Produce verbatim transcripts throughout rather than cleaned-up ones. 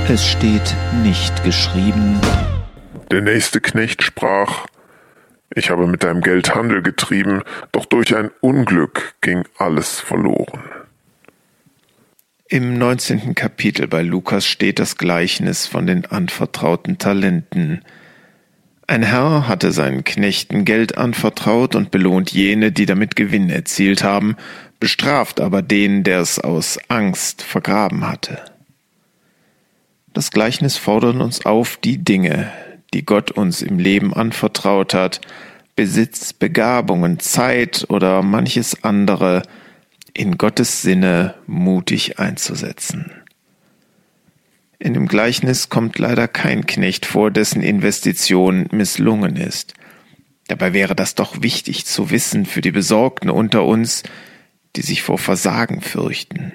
Es steht nicht geschrieben. Der nächste Knecht sprach: Ich habe mit deinem Geld Handel getrieben, doch durch ein Unglück ging alles verloren. Im neunzehnten Kapitel bei Lukas steht das Gleichnis von den anvertrauten Talenten. Ein Herr hatte seinen Knechten Geld anvertraut und belohnt jene, die damit Gewinn erzielt haben, bestraft aber den, der es aus Angst vergraben hatte. Das Gleichnis fordert uns auf, die Dinge, die Gott uns im Leben anvertraut hat, Besitz, Begabungen, Zeit oder manches andere, in Gottes Sinne mutig einzusetzen. In dem Gleichnis kommt leider kein Knecht vor, dessen Investition misslungen ist. Dabei wäre das doch wichtig zu wissen für die Besorgten unter uns, die sich vor Versagen fürchten.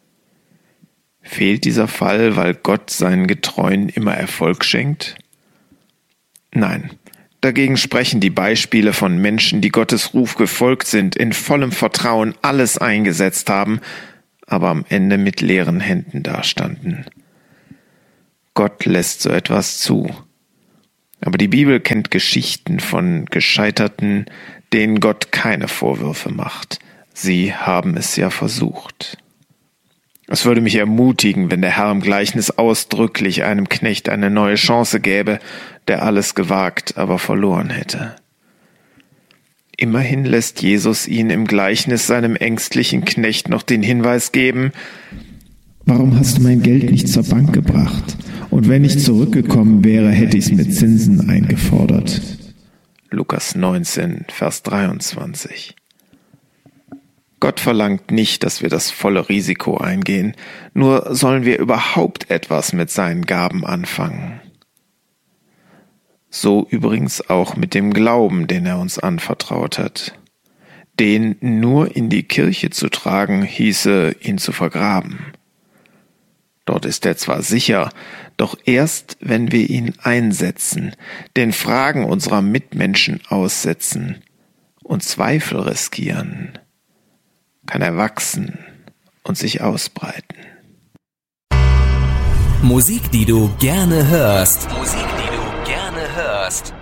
Fehlt dieser Fall, weil Gott seinen Getreuen immer Erfolg schenkt? Nein. Dagegen sprechen die Beispiele von Menschen, die Gottes Ruf gefolgt sind, in vollem Vertrauen alles eingesetzt haben, aber am Ende mit leeren Händen dastanden. Gott lässt so etwas zu. Aber die Bibel kennt Geschichten von Gescheiterten, denen Gott keine Vorwürfe macht. Sie haben es ja versucht. Es würde mich ermutigen, wenn der Herr im Gleichnis ausdrücklich einem Knecht eine neue Chance gäbe, der alles gewagt, aber verloren hätte. Immerhin lässt Jesus ihn im Gleichnis seinem ängstlichen Knecht noch den Hinweis geben: Warum hast du mein Geld nicht zur Bank gebracht? Und wenn ich zurückgekommen wäre, hätte ich es mit Zinsen eingefordert. Lukas neunzehn, Vers dreiundzwanzig. Gott verlangt nicht, dass wir das volle Risiko eingehen, nur sollen wir überhaupt etwas mit seinen Gaben anfangen. So übrigens auch mit dem Glauben, den er uns anvertraut hat. Den nur in die Kirche zu tragen, hieße, ihn zu vergraben. Dort ist er zwar sicher, doch erst, wenn wir ihn einsetzen, den Fragen unserer Mitmenschen aussetzen und Zweifel riskieren, kann er wachsen und sich ausbreiten. Musik, die du gerne hörst. Musik, die du gerne hörst.